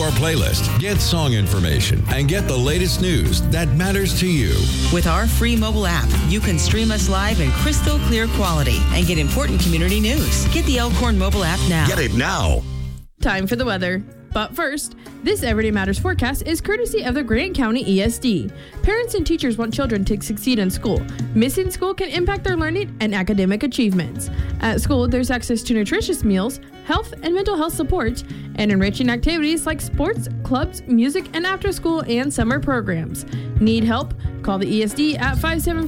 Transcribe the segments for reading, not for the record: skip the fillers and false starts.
our playlist, get song information, and get the latest news that matters to you. With our free mobile app, you can stream us live in crystal clear quality and get important community news. Get the Elkhorn mobile app now. Get it now. Time for the weather. But first, this Everyday Matters forecast is courtesy of the Grant County ESD. Parents and teachers want children to succeed in school. Missing school can impact their learning and academic achievements. At school, there's access to nutritious meals, health and mental health support, and enriching activities like sports, clubs, music, and after-school and summer programs. Need help? Call the ESD at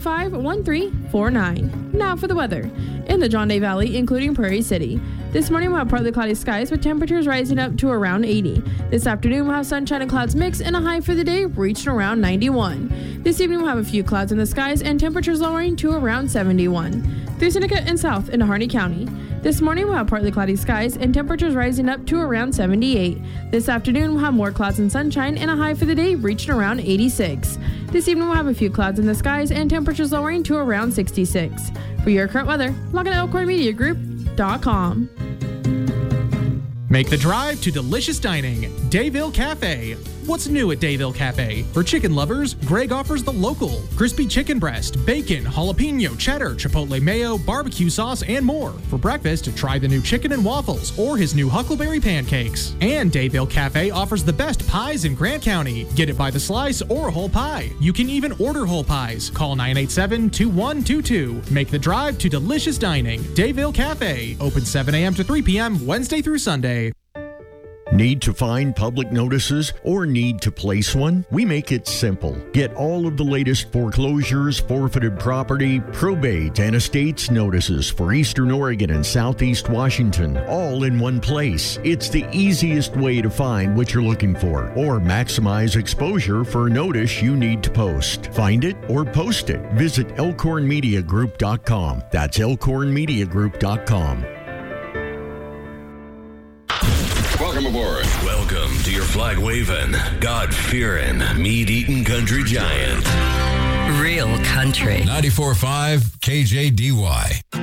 575-1349. Now for the weather. In the John Day Valley, including Prairie City. This morning we'll have partly cloudy skies with temperatures rising up to around 80. This afternoon we'll have sunshine and clouds mix and a high for the day reaching around 91. This evening we'll have a few clouds in the skies and temperatures lowering to around 71. Through Seneca and south into Harney County. This morning we'll have partly cloudy skies and temperatures rising up to around 78. This afternoon we'll have more clouds and sunshine and a high for the day reaching around 86. This evening we'll have a few clouds in the skies and temperatures lowering to around 66. For your current weather, log on to elkhornmediagroup.com. Make the drive to delicious dining, Dayville Cafe. What's new at Dayville Cafe? For chicken lovers, Greg offers the local crispy chicken breast, bacon, jalapeno, cheddar, chipotle mayo, barbecue sauce, and more. For breakfast, try the new chicken and waffles or his new huckleberry pancakes. And Dayville Cafe offers the best pies in Grant County. Get it by the slice or a whole pie. You can even order whole pies. Call 987-2122. Make the drive to delicious dining, Dayville Cafe. Open 7 a.m. to 3 p.m. Wednesday through Sunday. Need to find public notices or need to place one? We make it simple. Get all of the latest foreclosures, forfeited property, probate, and estates notices for Eastern Oregon and Southeast Washington, all in one place. It's the easiest way to find what you're looking for or maximize exposure for a notice you need to post. Find it or post it. Visit elkhornmediagroup.com. That's elkhornmediagroup.com. Welcome aboard. Welcome to your flag-waving, God-fearing, meat-eating country giant. Real country. 94.5 KJDY.